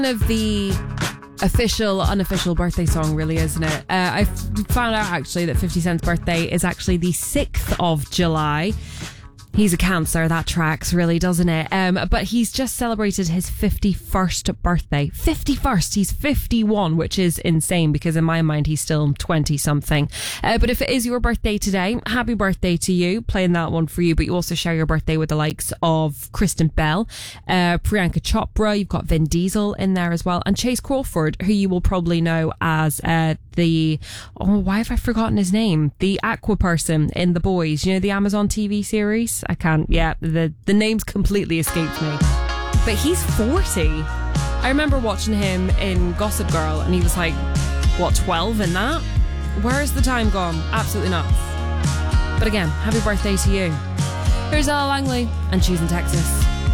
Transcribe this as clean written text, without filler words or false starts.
of the official, unofficial birthday song, really, isn't it? I found out actually that 50 Cent's birthday is actually the 6th of July. He's a Cancer, that tracks really, doesn't it? But he's just celebrated his 51st birthday. 51st! He's 51, which is insane because in my mind he's still 20-something. But if it is your birthday today, happy birthday to you. Playing that one for you, but you also share your birthday with the likes of Kristen Bell, Priyanka Chopra, you've got Vin Diesel in there as well, and Chase Crawford, who you will probably know as why have I forgotten his name? The aqua person in The Boys, you know, the Amazon TV series? The name's completely escaped me. But he's 40. I remember watching him in Gossip Girl and he was like, 12 in that? Where has the time gone? Absolutely nuts. But again, happy birthday to you. Here's Ella Langley and Choosing Texas.